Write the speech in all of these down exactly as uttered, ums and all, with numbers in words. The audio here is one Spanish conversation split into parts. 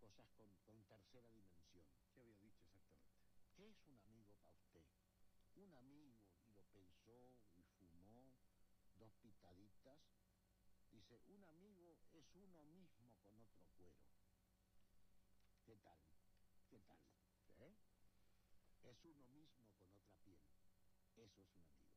cosas con, con tercera dimensión. ¿Qué había dicho exactamente? ¿Qué es un amigo para usted? Un amigo, y lo pensó y fumó dos pitaditas. Dice, un amigo es uno mismo con otro cuero. ¿Qué tal? ¿Qué tal? ¿Eh? Es uno mismo con otra piel. Eso es un amigo.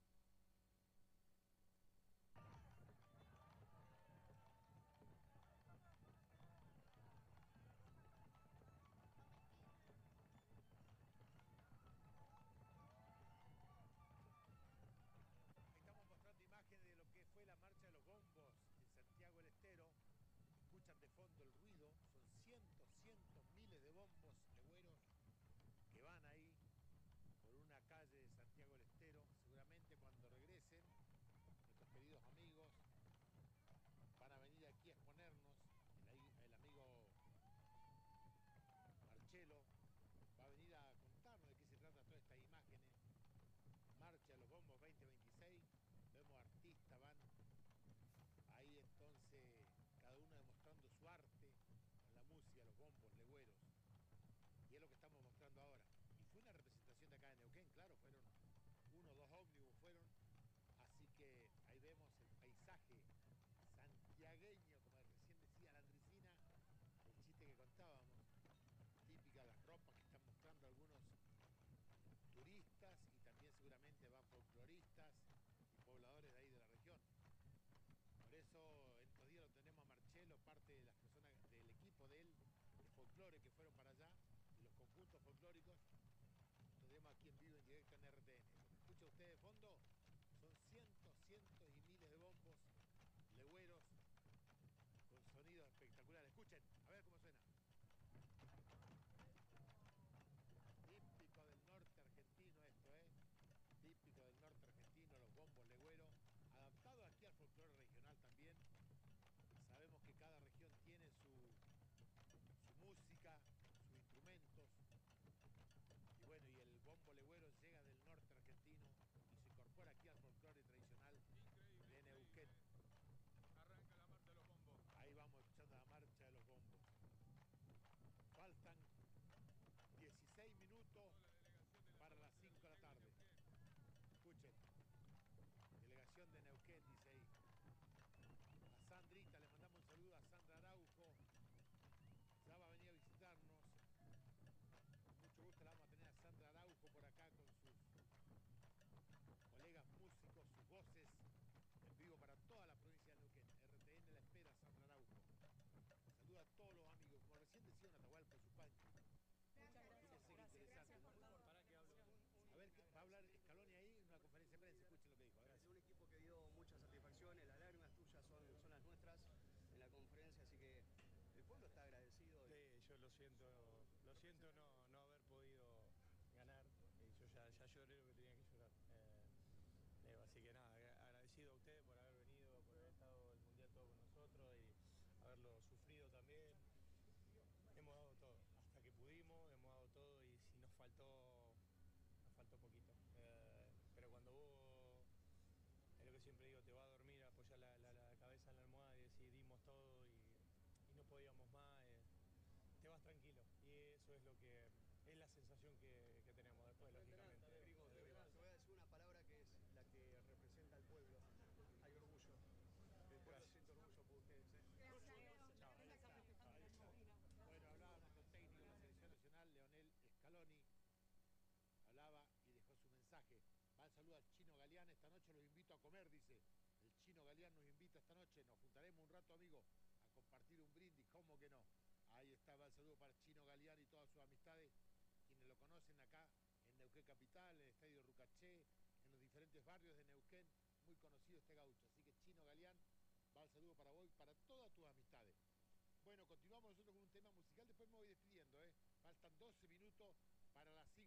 Estamos mostrando imágenes de lo que fue la marcha de los bombos en Santiago del Estero. Escuchan de fondo el ruido. Son cientos, cientos, miles de bombos legüeros que van ahí por una calle de Santiago del Estero. Seguramente cuando regresen nuestros queridos amigos van a venir aquí a exponernos. El, el amigo Marcelo va a venir a contarnos de qué se trata todas estas imágenes. Marcha de los bombos veinte veintiséis. Vemos artistas, van ahí entonces cada uno demostrando su arte con la música, los bombos, legüeros. Y es lo que estamos mostrando ahora. Y fue una representación de acá de Neuquén, claro, fueron uno o dos ómnibus fueron. Así que ahí vemos el paisaje santiagueño, como recién decía la Andricina, el chiste que contábamos, típica las ropas que están mostrando algunos turistas y también seguramente van folcloristas y pobladores de ahí de la región. Por eso en estos días lo tenemos a Marcelo, parte de las personas del equipo de él, de folclore que fueron para allá, de los conjuntos folclóricos. Lo tenemos aquí en vivo, en directo en R T N. Lo que escucha usted de fondo son cientos, cientos y miles de bombos legüeros con sonidos espectaculares. Escuchen, a ver cómo suena. Típico del norte argentino esto, ¿eh? Típico del norte argentino, los bombos legüeros, adaptado aquí al folclore regional también. Sabemos que cada región tiene su, su música, sus instrumentos. Y bueno, y el bombo legüero llega del norte argentino y se incorpora aquí al folclore tradicional increíble, de Neuquén. Increíble. Arranca la marcha de los bombos. Ahí vamos escuchando la marcha de los bombos. Faltan dieciséis minutos para las cinco de la tarde. Escuchen. Delegación de Neuquén, dice ahí. A Sandrita, le mandamos un saludo a Sandra Araujo. Ya va a venir a visitarnos. Con mucho gusto la vamos a tener a Sandra Araujo por acá con sus colegas músicos, sus voces en vivo para toda la provincia de Neuquén. R T N la espera, Sandra Araujo. Saluda a todos los amigos, como recién decía un Atahualpa Yupanqui. Muchas gracias. Interesante, Gracias ¿no? por todo. ¿Para qué hablo? A ver, va a hablar Scaloni ahí en una conferencia de prensa, escuchen lo que dijo. Es un equipo que dio muchas satisfacciones, las lágrimas tuyas son, son las nuestras en la conferencia, así que el pueblo está agradecido. Sí, yo lo siento, lo siento no, no haber podido ganar, y yo ya, ya lloré lo que tenía que llorar. Eh, eh, así que nada, agradecido a ustedes por haber venido, por haber estado el Mundial todo con nosotros y haberlo sufrido también. Hemos dado todo, hasta que pudimos, hemos dado todo y si nos faltó, nos faltó poquito. Eh, pero cuando vos, es lo que siempre digo, te vas a dormir, apoyar la, la, la cabeza en la almohada y decir dimos todo y, y no podíamos más, eh, te vas tranquilo. Y eso es lo que es la sensación que, que tenemos después, lógicamente. Te voy a decir una palabra que es la que representa al pueblo. Hay orgullo. El pueblo siente orgullo por ustedes. ¿eh? Bueno, hablaba nuestro técnico de la selección nacional, Leonel Scaloni. Hablaba y dejó su mensaje. Va el saludo al Chino Galeán. Esta noche los invito a comer, dice. El Chino Galeán nos invita esta noche. Nos juntaremos un rato, amigos, a compartir un brindis. ¿Cómo que no? Ahí estaba el saludo para el Chino Galeán y todas sus amistades, quienes lo conocen acá en Neuquén Capital, en el Estadio Rucaché, en los diferentes barrios de Neuquén. Muy conocido este gaucho. Así que Chino Galeán, va el saludo para vos y para todas tus amistades. Bueno, continuamos nosotros con un tema musical. Después me voy despidiendo, ¿eh? Faltan doce minutos para las cinco.